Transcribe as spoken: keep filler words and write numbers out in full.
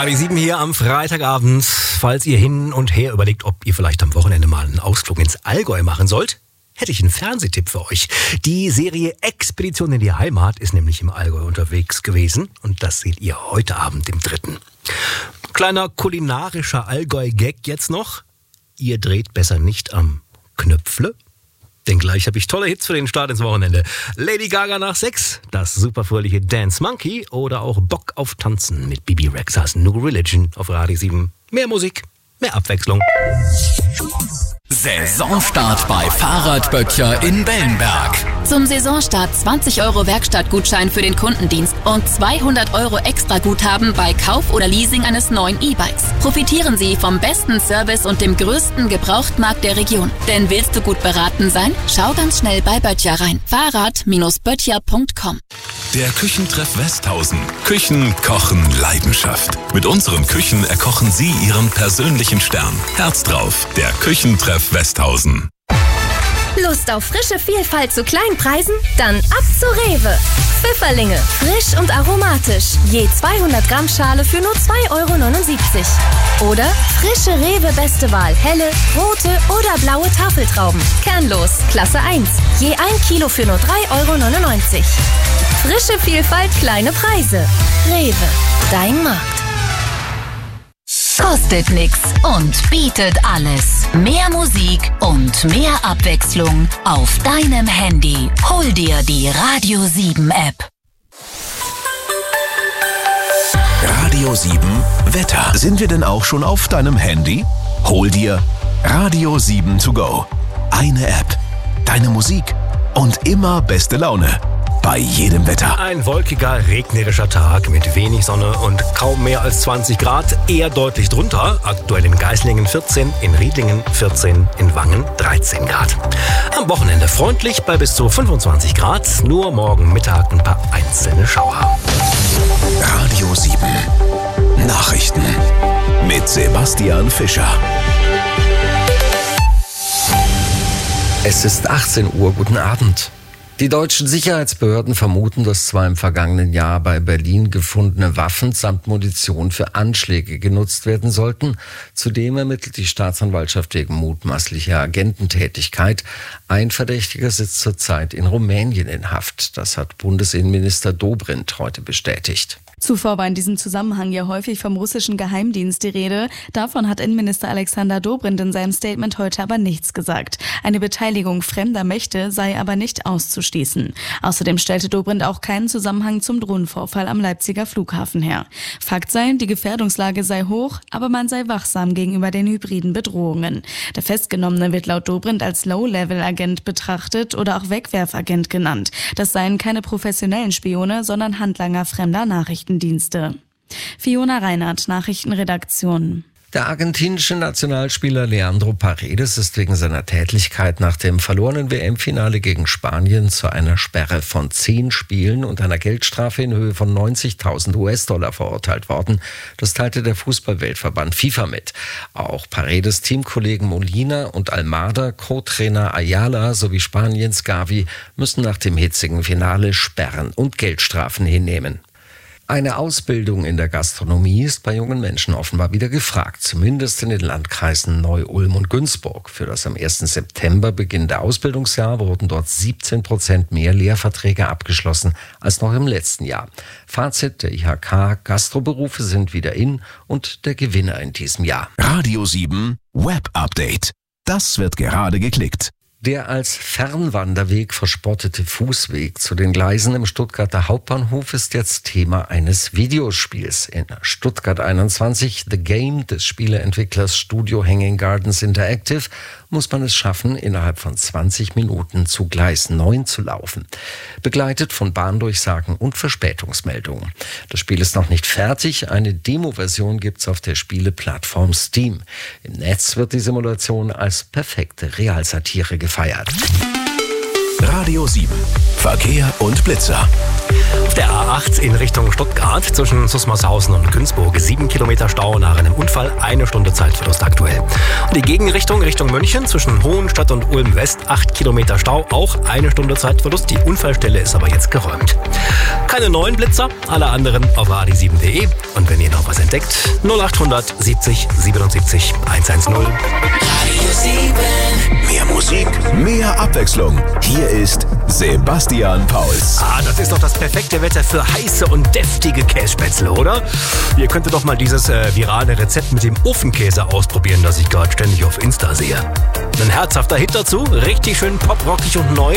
Radio sieben hier am Freitagabend. Falls ihr hin und her überlegt, ob ihr vielleicht am Wochenende mal einen Ausflug ins Allgäu machen sollt, hätte ich einen Fernsehtipp für euch. Die Serie Expedition in die Heimat ist nämlich im Allgäu unterwegs gewesen und das seht ihr heute Abend im dritten. Kleiner kulinarischer Allgäu-Gag jetzt noch. Ihr dreht besser nicht am Knöpfle, denn gleich habe ich tolle Hits für den Start ins Wochenende. Lady Gaga nach sechs, das superfröhliche Dance Monkey oder auch Bock auf Tanzen mit Bibi Rexhas New Religion auf Radio sieben. Mehr Musik, mehr Abwechslung. Saisonstart bei Fahrradböttcher in Bellenberg. Zum Saisonstart zwanzig Euro Werkstattgutschein für den Kundendienst und zweihundert Euro Extraguthaben bei Kauf oder Leasing eines neuen E-Bikes. Profitieren Sie vom besten Service und dem größten Gebrauchtmarkt der Region. Denn willst du gut beraten sein? Schau ganz schnell bei Böttcher rein. Fahrrad Böttcher punkt com. Der Küchentreff Westhausen. Küchen, Kochen, Leidenschaft. Mit unseren Küchen erkochen Sie Ihren persönlichen Stern. Herz drauf, der Küchentreff Westhausen. Lust auf frische Vielfalt zu kleinen Preisen? Dann ab zu Rewe. Pfifferlinge, frisch und aromatisch. Je zweihundert Gramm Schale für nur zwei Euro neunundsiebzig. Oder frische Rewe Beste Wahl, helle, rote oder blaue Tafeltrauben. Kernlos, Klasse eins. Je ein Kilo für nur drei Euro neunundneunzig. Frische Vielfalt, kleine Preise. Rewe, dein Markt. Kostet nix und bietet alles. Mehr Musik und mehr Abwechslung auf deinem Handy. Hol dir die Radio sieben App. Radio sieben Wetter. Sind wir denn auch schon auf deinem Handy? Hol dir Radio sieben to go. Eine App, deine Musik und immer beste Laune. Bei jedem Wetter. Ein wolkiger, regnerischer Tag mit wenig Sonne und kaum mehr als zwanzig Grad, eher deutlich drunter. Aktuell in Geislingen vierzehn, in Riedlingen vierzehn, in Wangen dreizehn Grad. Am Wochenende freundlich bei bis zu fünfundzwanzig Grad, nur morgen Mittag ein paar einzelne Schauer. Radio sieben Nachrichten mit Sebastian Fischer. Es ist achtzehn Uhr, guten Abend. Die deutschen Sicherheitsbehörden vermuten, dass zwei im vergangenen Jahr bei Berlin gefundene Waffen samt Munition für Anschläge genutzt werden sollten. Zudem ermittelt die Staatsanwaltschaft wegen mutmaßlicher Agententätigkeit. Ein Verdächtiger sitzt zurzeit in Rumänien in Haft. Das hat Bundesinnenminister Dobrindt heute bestätigt. Zuvor war in diesem Zusammenhang ja häufig vom russischen Geheimdienst die Rede. Davon hat Innenminister Alexander Dobrindt in seinem Statement heute aber nichts gesagt. Eine Beteiligung fremder Mächte sei aber nicht auszuschließen. Außerdem stellte Dobrindt auch keinen Zusammenhang zum Drohnenvorfall am Leipziger Flughafen her. Fakt sei, die Gefährdungslage sei hoch, aber man sei wachsam gegenüber den hybriden Bedrohungen. Der Festgenommene wird laut Dobrindt als Low-Level-Agent betrachtet oder auch Wegwerfagent genannt. Das seien keine professionellen Spione, sondern Handlanger fremder Nachrichten. Dienste. Fiona Reinhardt, Nachrichtenredaktion. Der argentinische Nationalspieler Leandro Paredes ist wegen seiner Tätlichkeit nach dem verlorenen W M-Finale gegen Spanien zu einer Sperre von zehn Spielen und einer Geldstrafe in Höhe von neunzigtausend US-Dollar verurteilt worden. Das teilte der Fußballweltverband FIFA mit. Auch Paredes Teamkollegen Molina und Almada, Co-Trainer Ayala sowie Spaniens Gavi müssen nach dem hitzigen Finale Sperren und Geldstrafen hinnehmen. Eine Ausbildung in der Gastronomie ist bei jungen Menschen offenbar wieder gefragt, zumindest in den Landkreisen Neu-Ulm und Günzburg. Für das am ersten September beginnende Ausbildungsjahr wurden dort siebzehn Prozent mehr Lehrverträge abgeschlossen als noch im letzten Jahr. Fazit der I H K, Gastroberufe sind wieder in und der Gewinner in diesem Jahr. Radio sieben Web Update. Das wird gerade geklickt. Der als Fernwanderweg verspottete Fußweg zu den Gleisen im Stuttgarter Hauptbahnhof ist jetzt Thema eines Videospiels. In Stuttgart einundzwanzig, The Game des Spieleentwicklers Studio Hanging Gardens Interactive, muss man es schaffen, innerhalb von zwanzig Minuten zu Gleis neun zu laufen. Begleitet von Bahndurchsagen und Verspätungsmeldungen. Das Spiel ist noch nicht fertig. Eine Demo-Version gibt's auf der Spieleplattform Steam. Im Netz wird die Simulation als perfekte Realsatire gefeiert. Radio sieben Verkehr und Blitzer. Auf der A acht in Richtung Stuttgart zwischen Susmarshausen und Günzburg sieben Kilometer Stau nach einem Unfall, eine Stunde Zeitverlust aktuell. Und die Gegenrichtung Richtung München zwischen Hohenstadt und Ulm West acht Kilometer Stau, auch eine Stunde Zeitverlust. Die Unfallstelle ist aber jetzt geräumt. Keine neuen Blitzer, alle anderen auf radio sieben punkt de. Und wenn ihr noch was entdeckt, null achthundert siebzig siebenundsiebzig hundertzehn. Radio sieben. Mehr Musik, mehr Abwechslung. Hier ist Sebastian Pauls. Ah, das ist doch das perfekte Wetter für heiße und deftige Kässpätzle, oder? Ihr könntet doch mal dieses äh, virale Rezept mit dem Ofenkäse ausprobieren, das ich gerade ständig auf Insta sehe. Ein herzhafter Hit dazu, richtig schön poprockig und neu.